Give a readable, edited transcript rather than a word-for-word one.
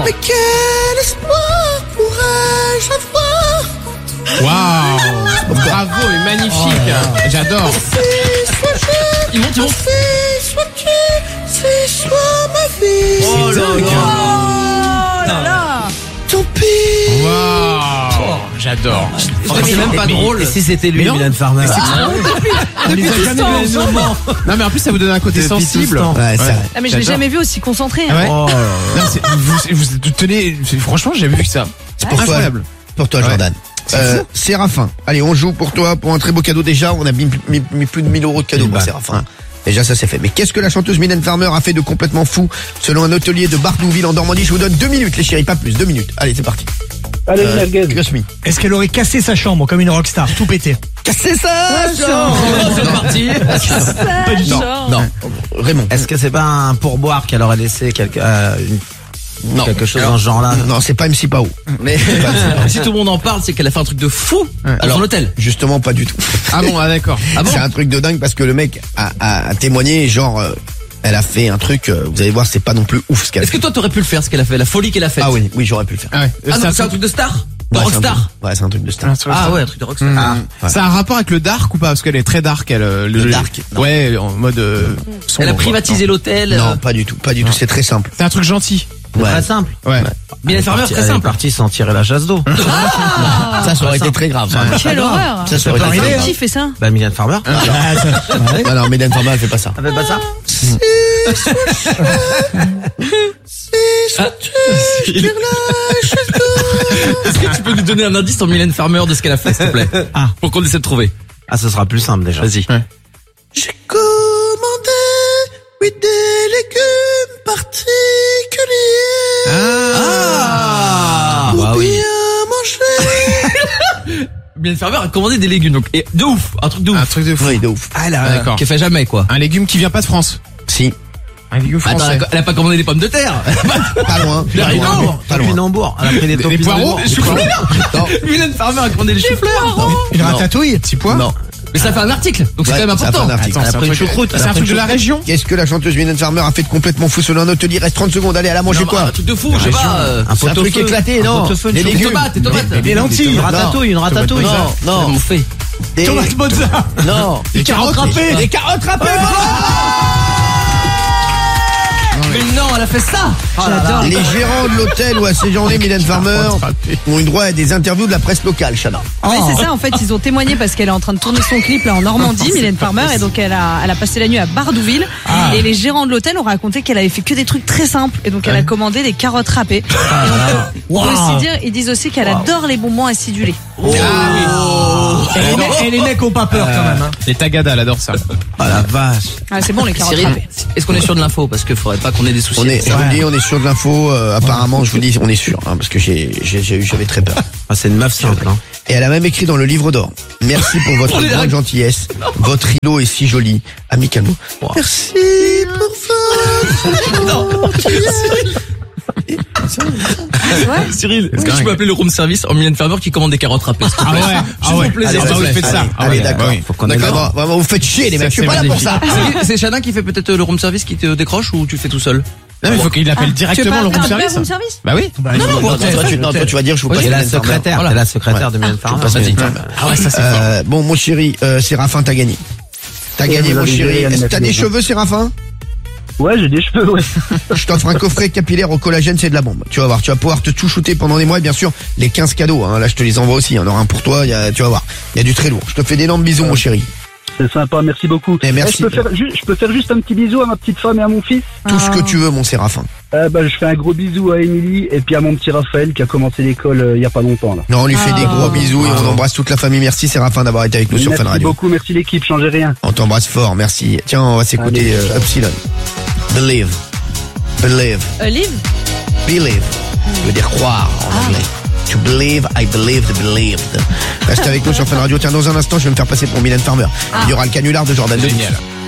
Mais quel espoir pourrais-je avoir? Waouh. Bravo, et magnifique. J'adore. Il monte. Soit tu, c'est soit ma vie. Oh là là. Tant pis. Waouh. J'adore. C'est même pas drôle. Et si c'était lui, Mylène Farmer? Depuis tout ce temps. Non, mais en plus, ça vous donne un côté Depuis tout sensible. ce temps. Ouais, c'est vrai. Ah, mais je l'ai jamais vu aussi concentré. Ah ouais. Oh là là. Non, vous tenez, franchement, j'ai jamais vu que ça. C'est pour toi. incroyable. Pour toi, Jordan. Séraphin. Allez, on joue pour toi, pour un très beau cadeau déjà. On a mis plus de 1000 € de cadeau pour Séraphin. Déjà, ça c'est fait. Mais qu'est-ce que la chanteuse Mylène Farmer a fait de complètement fou selon un hôtelier de Bardouville en Normandie? Je vous donne 2 minutes, les chéris, pas plus. 2 minutes. Allez, c'est parti. Allez, merguez. Cosmi. Est-ce qu'elle aurait cassé sa chambre comme une rockstar, tout pété? Cassez ça! C'est parti. Pas du tout. Non. Raymond. Est-ce que c'est pas un pourboire qu'elle aurait laissé quelque chose Alors, dans ce genre-là? Non, c'est pas MC Pao. Mais si tout le monde en parle, c'est qu'elle a fait un truc de fou dans son hôtel. Justement, pas du tout. Ah bon, d'accord. C'est un truc de dingue parce que le mec a témoigné, genre, elle a fait un truc, vous allez voir, c'est pas non plus ouf ce qu'elle a Est-ce fait. que toi t'aurais pu le faire, ce qu'elle a fait, la folie qu'elle a faite? Ah oui, j'aurais pu le faire. Ah ouais. Ah non, c'est un truc de star? De Ouais, rockstar? c'est un truc de star. Ah ouais, un truc de rockstar. Ouais. Ça a un rapport avec le dark ou pas? Parce qu'elle est très dark, elle. Le dark, non. Ouais, en mode. Sombre, Elle a quoi. privatisé l'hôtel. Non, pas du tout, c'est très simple. C'est un truc gentil. Ouais. Très simple. Ouais. Mylène Farmer, c'est très Elle est simple. partie sans tirer la chasse d'eau. Ça aurait été très grave. ça. Quelle horreur. Ça aurait été très grave. Qui fait ça? Bah, Mylène Farmer. Non, Mylène Farmer, elle fait pas ça. Elle fait pas ça? Est-ce que tu peux nous donner un indice sur Mylène Farmer de ce qu'elle a fait, s'il te plaît? Pour qu'on essaie de trouver. Ah, ce sera plus simple déjà. Vas-y. J'ai commandé, oui, des légumes particuliers. Bah oui. Manger. Mylène Farmer a commandé des légumes, donc, et de ouf, un truc de Un ouf. truc de fou. Oui, de ouf. Ah là, d'accord. Qu'elle fait jamais, quoi. Un légume qui vient pas de France. Si, Un légume Attends, français. elle a pas commandé des pommes de terre. pas loin. Le haricot. Pas loin. Topinambour. Elle a pris des Des poireaux, topinambours. des choux-fleurs. Non. Mylène Farmer a commandé les choux-fleurs. Une ratatouille? Petit pois. Non. Mais ça fait un article, donc c'est Ouais, quand même ça fait important. un article. Attends, Elle a c'est pris un une truc- choucroute. C'est un truc de la région. Qu'est-ce que la chanteuse Mylène Farmer a fait de complètement fou selon un hôtelier? Reste 30 secondes. Allez, elle a mangé Non, quoi? Un truc de fou, je sais pas. C'est un truc éclaté, non? pot-au-feu, Des une légumes. Des tomates. Des lentilles. Une ratatouille, une ratatouille. Non, On fait. Des... Tomate mozza. Non. Des carottes râpées. Des carottes râpées. Mais non, elle a fait ça. J'adore. Les gérants de l'hôtel où a séjourné Mylène Farmer ont eu droit à des interviews de la presse locale, Chana. Ouais, c'est ça, en fait, ils ont témoigné parce qu'elle est en train de tourner son clip là en Normandie, Mylène Farmer, et donc elle a passé la nuit à Bardouville. Et les gérants de l'hôtel ont raconté qu'elle avait fait que des trucs très simples, et donc elle a commandé des carottes râpées. Et on peut aussi dire, ils disent aussi qu'elle adore les bonbons acidulés. Et les mecs ont pas peur quand même. Hein. Les tagadas, elle adore ça. Ah la vache. Ah, c'est bon les carottes Cyril, râpées. est-ce qu'on est sûr de l'info? Parce qu'il faudrait pas qu'on ait des soucis. Je vous dis, on est sûr de l'info. Apparemment, je vous dis, on est sûr, parce que j'avais très peur. Ah, c'est une meuf simple, hein. Et elle a même écrit dans le livre d'or: merci pour votre grande gentillesse. Votre îlot est si joli. Amicalement. Merci pour votre Cyril, est-ce que tu peux appeler le room service en Mylène Farmer qui commande des carottes râpées? Ah ouais. Ah ouais. plaisir. Ah bah oui, faites ça. Allez, d'accord. Faut qu'on D'accord. Vraiment, vous faites chier, les mecs. Je suis pas là pour ça. C'est Chana qui fait peut-être le room service qui te décroche ou tu le fais tout seul? Non, mais il faut qu'il appelle directement le room service. service? Bah oui. Non, toi, tu vas dire, je vous passe T'es la Mylène Farmer. secrétaire. Voilà. T'es la secrétaire de Mylène Farmer. passe Mylène Farmer. Ah ouais, ça c'est fort. Bon, mon chéri, Séraphin, t'as gagné. T'as gagné, vous mon avez chéri. gagné, Est-ce que Anne t'as des Mathilde. cheveux, Séraphin? Ouais, j'ai des cheveux, ouais. Je t'offre un coffret capillaire au collagène, c'est de la bombe. Tu vas voir, tu vas pouvoir te tout shooter pendant des mois, et bien sûr, les 15 cadeaux, hein, là je te les envoie aussi, il y en aura un pour toi, tu vas voir. Il y a du très lourd. Je te fais d'énormes bisous, mon chéri. C'est sympa, merci beaucoup. Et merci. Je peux faire juste un petit bisou à ma petite femme et à mon fils. Tout ce que tu veux, mon Séraphin. Je fais un gros bisou à Émilie et puis à mon petit Raphaël qui a commencé l'école il y a pas longtemps, là. Non, on lui fait des gros bisous et on embrasse toute la famille. Merci Séraphin d'avoir été avec nous sur Fun Merci Radio. beaucoup, merci l'équipe, changez rien. On t'embrasse fort, merci. Tiens, on va s'écouter Allez, Upsilon. Believe. Believe. Liv? Believe. Ça veut dire croire en anglais. To believe, I believed, believed. Reste avec nous sur Fun Radio. Tiens, dans un instant, je vais me faire passer pour Mylène Farmer. Il y aura le canular de Jordan Denis. Génial.